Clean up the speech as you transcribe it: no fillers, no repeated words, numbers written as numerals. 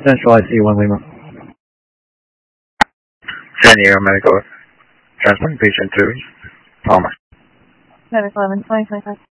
Central ICU 1 Lima. San Diego Medical. Transporting patient to Palmer. Medical 11, 2025.